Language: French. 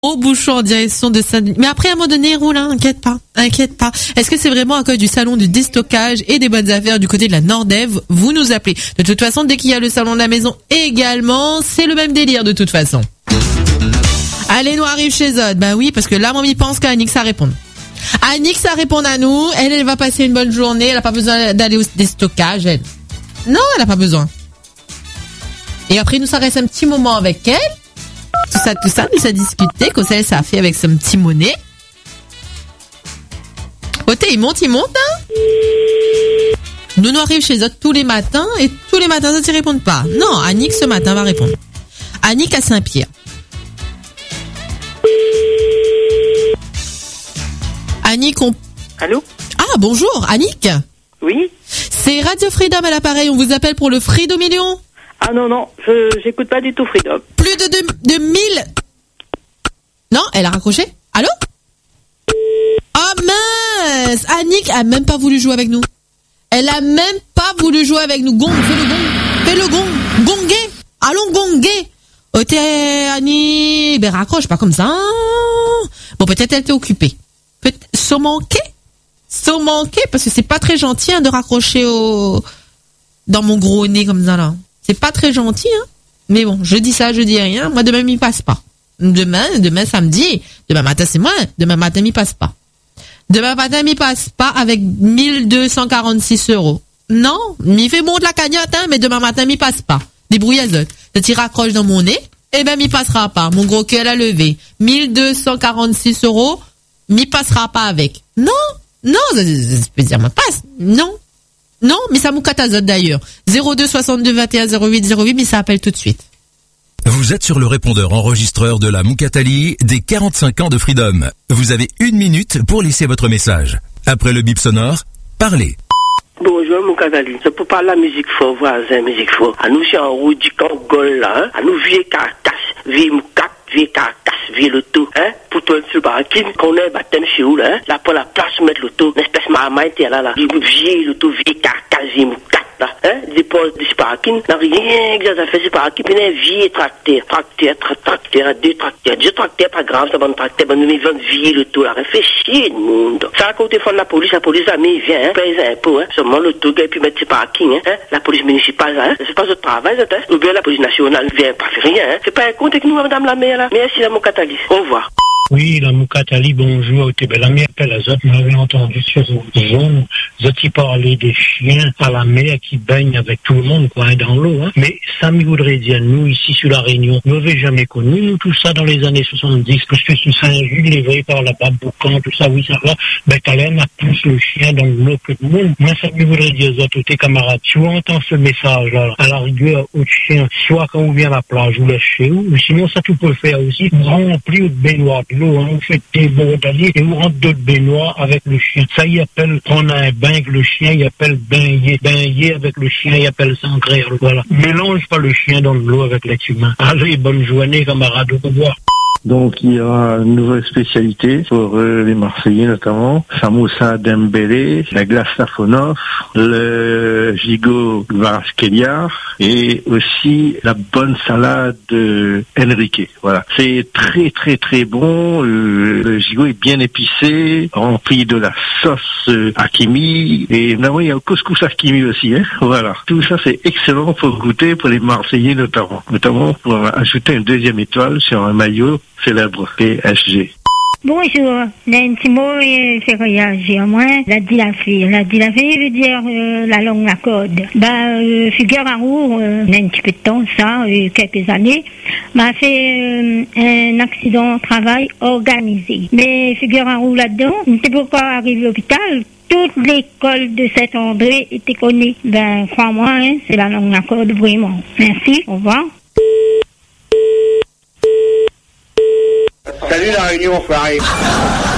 Au bouchon en direction de Saint-Denis. Mais après, à un moment donné, roule, hein, inquiète pas. Est-ce que c'est vraiment à cause du salon du déstockage et des bonnes affaires du côté de la Nordève? Vous nous appelez. De toute façon, dès qu'il y a le salon de la maison également, c'est le même délire de toute façon. Allez, nous arrive chez Zod. Bah oui, parce que là, moi, il pense qu'Annick, ça répond. Annick, ça répond à nous. Elle va passer une bonne journée. Elle a pas besoin d'aller au déstockage, elle. Non, elle a pas besoin. Et après, nous, ça reste un petit moment avec elle. Tout ça, nous a discuté, comme ça a fait avec son petit monnaie. Côté, il monte, hein. Nous arrive chez eux tous les matins, et tous les matins, ça ne répondent pas. Non, Annick, ce matin, va répondre. Annick à Saint-Pierre. Annick, Allô? Ah, bonjour, Annick. Oui? C'est Radio Freedom à l'appareil, on vous appelle pour le Freedom Million. Ah non, j'écoute pas du tout Freedom. Plus de 1000... Non, elle a raccroché. Allô? Oh mince! Annick a même pas voulu jouer avec nous. Elle a même pas voulu jouer avec nous. Gong, fais le gong. Gongé. Allons gongé. Ok, Annick. Ben raccroche pas comme ça. Bon, peut-être elle était occupée. Sans manquer, parce que c'est pas très gentil hein, de raccrocher dans mon gros nez comme ça là. C'est pas très gentil, hein. Mais bon, je dis ça, je dis rien. Moi, demain, m'y passe pas. Demain samedi. Demain matin, c'est moi. Demain matin, m'y passe pas. Demain matin, m'y passe pas avec 1246 €. Non, m'y fait bon de la cagnotte, hein, mais demain matin, m'y passe pas. Débrouillazote. Le petit raccroche dans mon nez, eh ben, m'y passera pas. Mon gros cœur a levé. 1246 €, m'y passera pas avec. Non, ça peut dire, me passe. Non, mais ça m'oukatazote d'ailleurs. 02 62 21 08 08, mais ça appelle tout de suite. Vous êtes sur le répondeur enregistreur de la Moukatali des 45 ans de Freedom. Vous avez 1 minute pour laisser votre message. Après le bip sonore, parlez. Bonjour Moukatali. C'est pour parler de la musique fort, voisin, musique fort. À nous, c'est en route du Congol là, hein. À nous, vieux carcasse, vieux moukat, vieux carcasse, vieux l'auto, hein. Pour toi, sur le barquin, qu'on est baptême chez vous, là, hein. Là, pour la place, mettre l'auto, une espèce de marmaille, là. Vieux l'auto, vieux carcasse, vieux moukat. Hein, dépose des parking, n'a rien que ça fait, c'est parking, puis un vieux tracteur, deux tracteurs, pas grave, c'est bon tracteur, bon, mais vend vieux le tout, là, réfléchis, le monde. Ça, à côté de la police, ami, vient, hein, paye un impôt, hein, seulement le tout, et puis mettre ses parking, hein, la police municipale, hein, c'est pas votre travail, ça, hein, ou bien la police nationale vient pas faire rien, hein, c'est pas un compte avec nous, madame la maire, là, merci, la Moukatali, au revoir. Oui, la Moukatali, bonjour. La mère appelle à Zot, vous l'avez entendu sur zone. Zot, il parlait des chiens à la mer qui baignent avec tout le monde, quoi, dans l'eau, hein. Mais ça me voudrait dire, nous, ici, sur la Réunion, nous n'avons jamais connu, nous, tout ça dans les années 70, parce que sur Saint-Jules, les vrais par là-bas, Boucan, tout ça, oui, ça va. Ben, t'as l'air, on pousse le chien dans l'eau que le monde. Moi, ça me voudrait dire, Zot, tes camarades, tu entends ce message-là, à la rigueur, au chien, soit quand on vient à la plage, ou laisse chez vous, ou sinon, ça, tu peux le faire aussi, remplir de baignoire de l'eau, hein, vous faites des bordaliers et vous rentrez d'autres baignoires avec le chien. Ça, il appelle prendre un bain avec le chien, il appelle baigner avec le chien, il appelle s'engraire, voilà. Mélange pas le chien dans l'eau avec l'être humain. Allez, bonne journée, camarades, au revoir. Donc il y aura une nouvelle spécialité pour les Marseillais notamment, Samoussa Dembélé, la glace Safonov, le gigot Varaskelia et aussi la bonne salade Enrique. Voilà, c'est très très très bon. Le gigot est bien épicé, rempli de la sauce Hakimi et maintenant il y a le couscous Hakimi aussi. Hein, voilà, tout ça c'est excellent pour goûter pour les Marseillais notamment pour ajouter une deuxième étoile sur un maillot célèbre PSG. Bonjour, Nancy Moore fait réagir moi. La dilafée veut dire la longue la corde. Figure à roue, un petit peu de temps, ça, quelques années, m'a fait un accident de travail organisé. Mais figure à roue là-dedans, c'est pourquoi arrivé à l'hôpital. Toute l'école de Saint-André était connue. Crois-moi, hein, c'est la longue la corde vraiment. Merci, au revoir. Salut la Réunion, frère.